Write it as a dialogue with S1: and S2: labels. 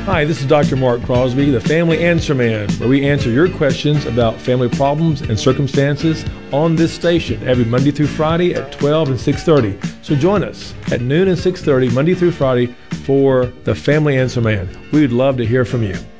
S1: Hi, this is Dr. Mark Crosby, the Family Answer Man, where we answer your questions about family problems and circumstances on this station every Monday through Friday at 12 and 6:30. So join us at noon and 6:30 Monday through Friday for the Family Answer Man. We would love to hear from you.